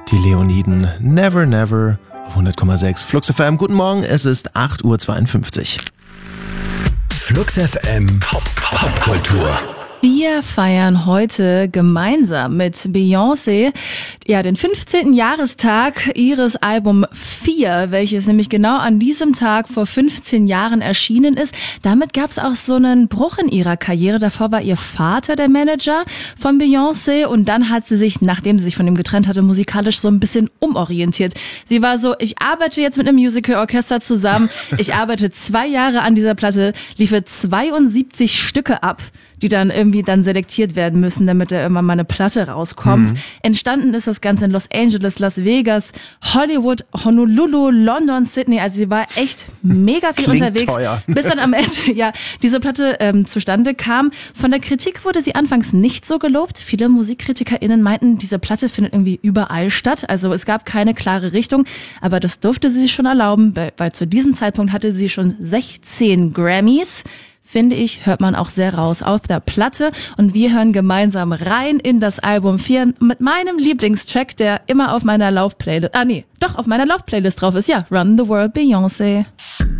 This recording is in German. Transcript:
Die Leoniden Never Never auf 100,6 Flux FM. Guten Morgen, es ist 8:52 Uhr. Flux FM Popkultur. Wir feiern heute gemeinsam mit Beyoncé den 15. Jahrestag ihres Album 4, welches nämlich genau an diesem Tag vor 15 Jahren erschienen ist. Damit gab es auch so einen Bruch in ihrer Karriere. Davor war ihr Vater der Manager von Beyoncé und dann hat sie sich, nachdem sie sich von ihm getrennt hatte, musikalisch so ein bisschen umorientiert. Sie war so, ich arbeite jetzt mit einem Musical-Orchester zusammen, ich arbeite 2 Jahre an dieser Platte, liefere 72 Stücke ab, die dann irgendwie dann selektiert werden müssen, damit da irgendwann mal eine Platte rauskommt. Entstanden ist das Ganze in Los Angeles, Las Vegas, Hollywood, Honolulu, London, Sydney. Also sie war echt mega viel unterwegs, teuer. bis dann am Ende diese Platte zustande kam. Von der Kritik wurde sie anfangs nicht so gelobt. Viele MusikkritikerInnen meinten, diese Platte findet irgendwie überall statt. Also es gab keine klare Richtung, aber das durfte sie sich schon erlauben, weil zu diesem Zeitpunkt hatte sie schon 16 Grammys. Finde ich, hört man auch sehr raus auf der Platte. Und wir hören gemeinsam rein in das Album 4 mit meinem Lieblingstrack, der immer auf meiner Laufplaylist, auf meiner Laufplaylist drauf ist. Ja, Run the World, Beyoncé.